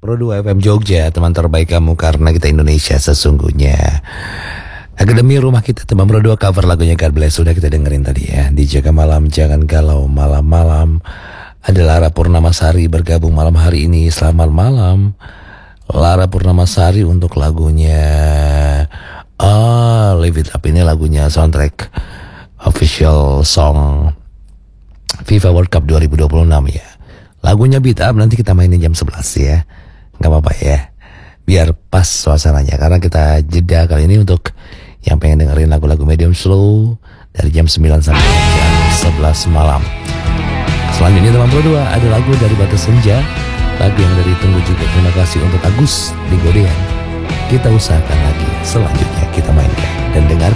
Pro 2 FM Jogja, teman terbaik kamu karena kita Indonesia sesungguhnya. Akademi Rumah Kita, teman Pro 2 cover lagunya God Bless. Sudah kita dengerin tadi ya. Di Jaga Malam, Jangan Galau, Malam-Malam. Ada Lara Purnamasari bergabung malam hari ini. Selamat malam Lara Purnamasari untuk lagunya Live It Up. Ini lagunya soundtrack official song FIFA World Cup 2026 ya. Lagunya Beat Up nanti kita mainin jam 11 ya. Gak apa-apa ya, biar pas suasananya. Karena kita jeda kali ini untuk yang pengen dengerin lagu-lagu medium slow dari jam 9 sampai jam 11 malam. Selanjutnya teman Pro 2 ada lagu dari Batu Senja, lagu yang dari Tunggu Juga. Terima kasih untuk Agus di Godean. Kita usahakan lagi selanjutnya kita mainkan dan dengar.